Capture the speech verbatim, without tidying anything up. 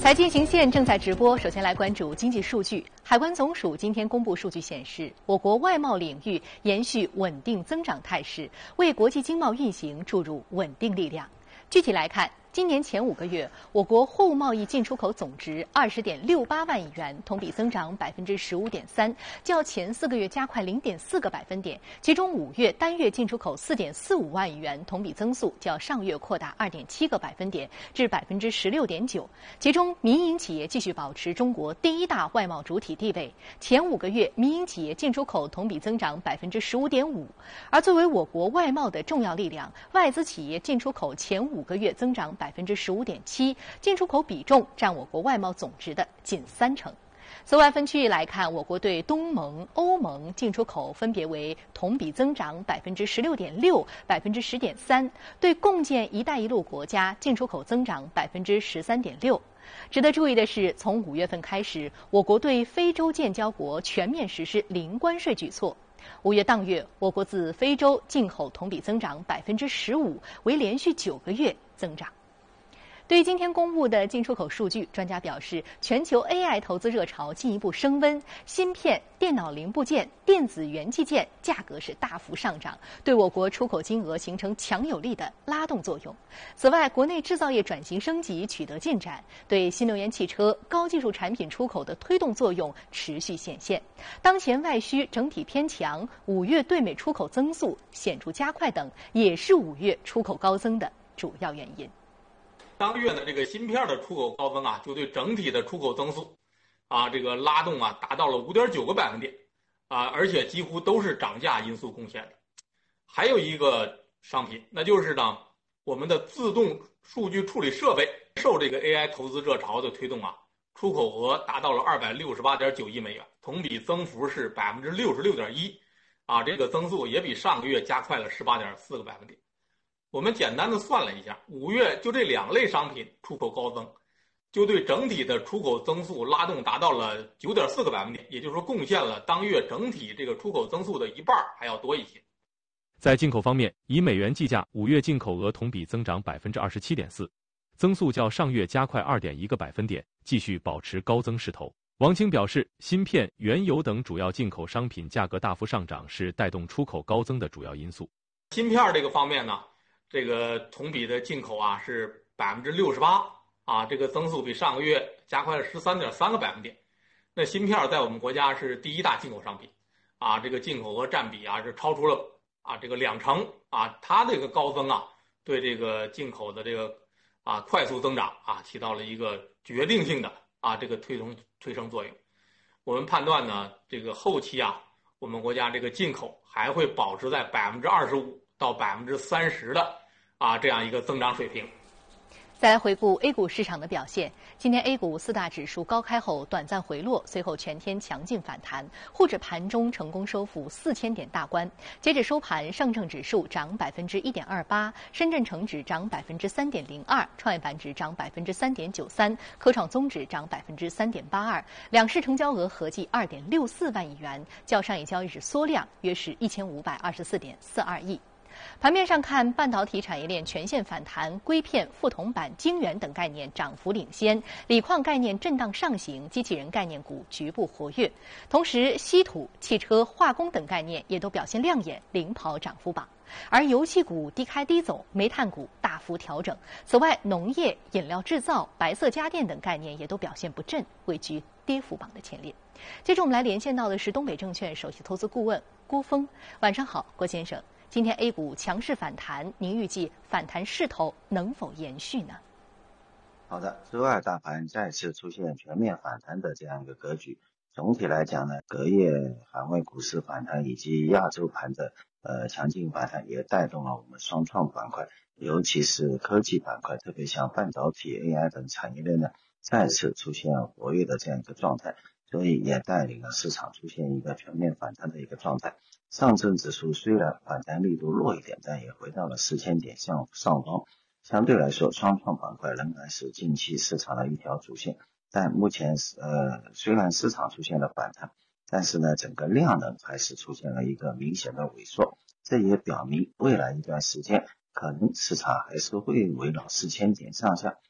财经行线正在直播，首先来关注经济数据。海关总署今天公布数据显示，我国外贸领域延续稳定增长态势，为国际经贸运行注入稳定力量。具体来看，今年前五个月，我国货物贸易进出口总值二十点六八万亿元，同比增长百分之十五点三，较前四个月加快零点四个百分点。其中五月单月进出口四点四五万亿元，同比增速较上月扩大二点七个百分点至百分之十六点九。其中民营企业继续保持中国第一大外贸主体地位，前五个月民营企业进出口同比增长百分之十五点五。而作为我国外贸的重要力量，外资企业进出口前五个月增长百分之十五点七，进出口比重占我国外贸总值的近三成。此外，分区域来看，我国对东盟、欧盟进出口分别为同比增长百分之十六点六、百分之十点三，对共建“一带一路”国家进出口增长百分之十三点六。值得注意的是，从五月份开始，我国对非洲建交国全面实施零关税举措。五月当月，我国自非洲进口同比增长百分之十五，为连续九个月增长。对于今天公布的进出口数据，专家表示，全球 A I 投资热潮进一步升温，芯片、电脑零部件、电子元器件价格是大幅上涨，对我国出口金额形成强有力的拉动作用。此外，国内制造业转型升级取得进展，对新能源汽车、高技术产品出口的推动作用持续显现。当前外需整体偏强，五月对美出口增速显著加快等，也是五月出口高增的主要原因。 当月呢，这个芯片的出口高增啊，就对整体的出口增速，啊，这个拉动啊，达到了五点九个百分点，啊，而且几乎都是涨价因素贡献的。还有一个商品，那就是呢，我们的自动数据处理设备，受这个 A I 投资热潮的推动啊，出口额达到了二百六十八点九亿美元，同比增幅是百分之六十六点一，啊，这个增速也比上个月加快了十八点四个百分点。我们简单的算了一下，五月就这两类商品出口高增，就对整体的出口增速拉动达到了九点四个百分点，也就是说贡献了当月整体这个出口增速的一半还要多一些。 在进口方面，以美元计价，五月进口额同比增长百分之二十七点四，增速较上月加快二点一个百分点，继续保持高增势头。王清表示，芯片、原油等主要进口商品价格大幅上涨是带动出口高增的主要因素。 芯片这个方面呢，这个同比的进口啊是百分之六十八啊，这个增速比上个月加快了十三点三个百分点。那芯片在我们国家是第一大进口商品，啊，这个进口额占比啊是超出了啊这个两成啊，它这个高增啊，对这个进口的这个啊快速增长啊起到了一个决定性的啊这个推动推升作用。我们判断呢，这个后期啊，我们国家这个进口还会保持在百分之二十五。到百分之三十的啊这样一个增长水平。 再来回顾 A 股市场的表现，今天 A 股四大指数高开后短暂回落，随后全天强劲反弹，沪指盘中成功收复四千点大关。截止收盘，上证指数涨百分之一点二八，深圳成指涨百分之三点零二，创业板指涨百分之三点九三，科创综指涨百分之三点八二，两市成交额合计二点六四万亿元，较上一交易日缩量约是一千五百二十四点四二亿。盘面上看，半导体产业链全线反弹，硅片、覆铜板、晶圆等概念涨幅领先，锂矿概念震荡上行，机器人概念股局部活跃。同时，稀土、汽车、化工等概念也都表现亮眼，领跑涨幅榜。而油气股低开低走，煤炭股大幅调整。此外，农业、饮料制造、白色家电等概念也都表现不振，位居跌幅榜的前列。接着我们来连线到的是东北证券首席投资顾问郭峰。晚上好，郭先生。今天 A 股强势反弹，您预计反弹势头能否延续呢？ 好的，周二大盘再次出现全面反弹的这样一个格局。总体来讲呢，隔夜海外股市反弹以及亚洲盘的呃强劲反弹，也带动了我们双创板块，尤其是科技板块，特别像半导体、A I 等产业链呢，再次出现活跃的这样一个状态，所以也带领了市场出现一个全面反弹的一个状态。上证指数虽然反弹力度弱一点，但也回到了四千点向上方。相对来说，双创板块仍然是近期市场的一条主线。但目前呃虽然市场出现了反弹，但是呢整个量能还是出现了一个明显的萎缩。这也表明未来一段时间可能市场还是会围绕四千点上下